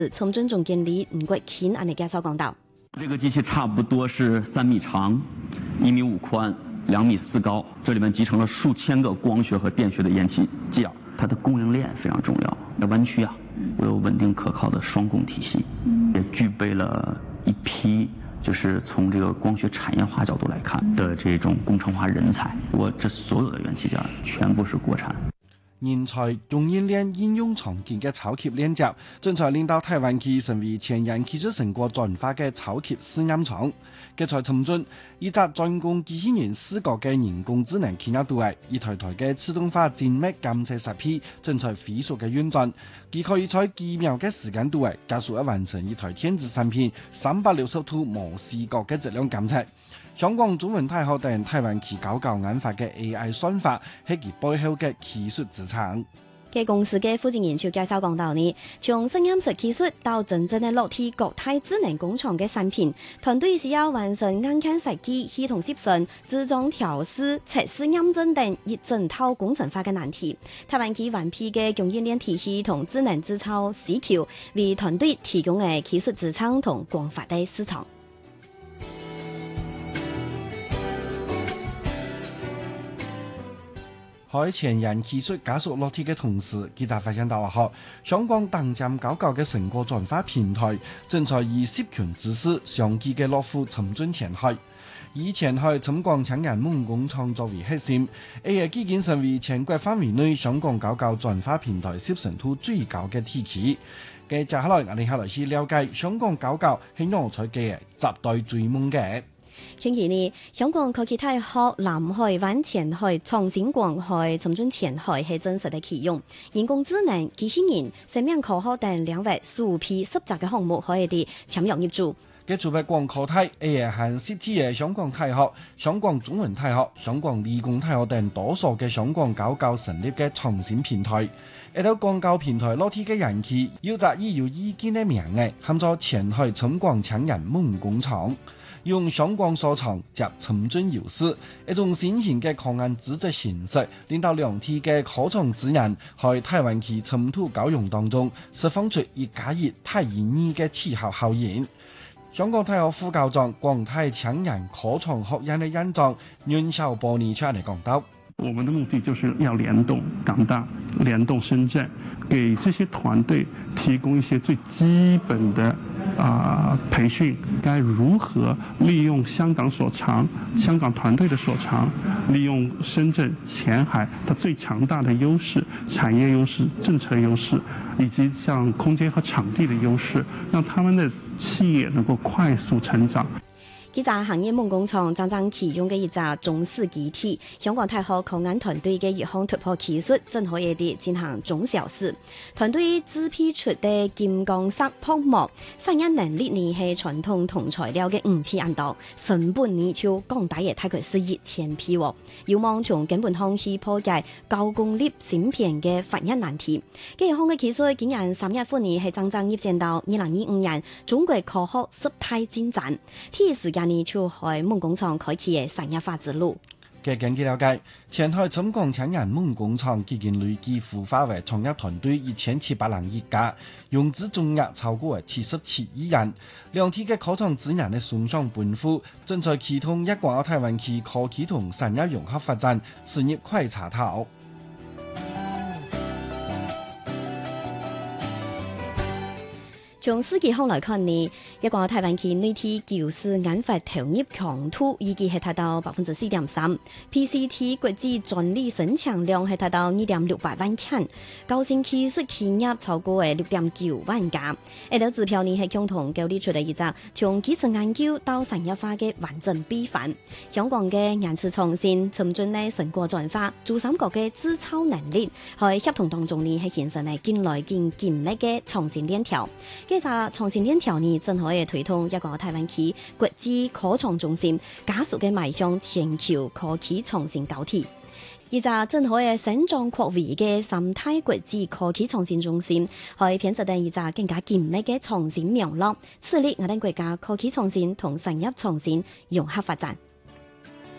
从军总经理吳國謙安尼介紹講到， 這個機器差不多是3米長、1米5寬、2米4高，這裡面集成了數千個光學和電學的煙氣件，它的供應鏈非常重要。那灣區啊，我有穩定可靠的雙供體系，也具備了一批就是從這個光學產業化角度來看的這種工程化人才。我這所有的元器件全部是國產。 人才供應鏈應用場景嘅超級鏈接，正在令到台灣區成為前沿技術成果轉化嘅超級試驗場。嘅在尋進，一隻專攻機器人視覺嘅人工智能企業度位，一台台嘅自動化精密監測設備正在飛速嘅運轉，佢可以在幾秒嘅時間度位加速完成一台電子產品360度無視覺嘅質量監測。香港中文大學等台灣區高教研發嘅 AI 算法係其背後嘅技術資產。 嘅公司嘅負責人就介紹講到呢，從實驗室技術到真正嘅落地國泰智能工廠嘅產品，團隊需要完成硬件設計、系統設計、自動調試、測試驗證等一整套工程化嘅難題。台灣區完備嘅供應鏈體系同智能製造需求，為團隊提供嘅技術資產同廣泛嘅市場。 喺前沿技術加速落地嘅同時，記者發現到香港頂尖高教嘅成果轉化平台正在以涉權知識上機嘅樂府沉進前海，以前海深廣搶人夢工廠作為核心，AI基建成為全國範圍內香港高教轉化平台接受度最高嘅地區。接下來我哋下來去了解香港高教係人才嘅集大追夢嘅。 近期呢，香港科技大學南海灣前海、長興廣海、深圳前海係真實嘅啟用，人工智能、機器人、生命科學等兩位數批實習嘅項目可以啲參與入駐。 嘅做嘅廣科大 AI 係涉資嘅香港大學、香港中文大學、香港理工大學等多所嘅香港高教成立嘅創新平台。一到廣教平台落地嘅人氣，要擇以有意見嘅名嘅，喊做前海深廣搶人夢工廠。用香港所長及沉進優勢，一種新型嘅抗癌資質形式，令到兩地嘅科創資源喺台灣區深度交融當中，釋放出1+1大於2嘅氣候效應。香港大學副校長、廣泰搶人科創學院嘅院長袁紹波尼出嚟講到： 我們的目的就是要聯動港大、聯動深圳，給這些團隊提供一些最基本的培訓，該如何利用香港所長、香港團隊的所長，利用深圳前海它最強大的優勢、產業優勢、政策優勢，以及像空間和場地的優勢，讓他們的企業能夠快速成長。 記者行業夢工廠真正啟用嘅一隻中試機體，香港大學抗癌團隊嘅一項突破技術，正可以啲進行中小試。團隊自批出嘅金剛砂泡膜，實驗能力呢係傳統銅材料嘅5倍多，成本呢就降低嘅大概是1000倍喎。有望從根本上去破解高功率芯片嘅發現難題。呢一項嘅技術今年3月份呢係真正入線到2025年中國科學10大進展，第一時間你就喺夢工廠開啟嘅產業化之路。 嘅根據了解，前海深廣搶人夢工廠基金累計孵化為創業團隊1700人一家，融資總額超過77億元。兩地嘅科創資源嘅雙向奔赴，正在啟動一廣台灣區科技同產業融合發展事業快查頭。 從世界上來看呢，一個台灣區內地教師研發投入強度預計係達到4.3%，PCT 國際專利申請量係達到2.68萬件，高新技術企業超過6.9萬家。呢條指標呢係共同構立出嚟一隻從基礎研究到產業化嘅完整備範。香港嘅研製創新、沉進嘅成果轉化、珠三角嘅自超能力，喺協同當中呢係形成係近來更緊密嘅創新鏈條。呢個創新鏈條呢，正可以推動一個台灣區國際科創中心，加速嘅邁向全球科技創新高地。一個正可以成長擴圍嘅三大國際科技創新中心，可以編織成一個更加緊密嘅創新網絡，致力我哋國家科技創新同產業創新融合發展。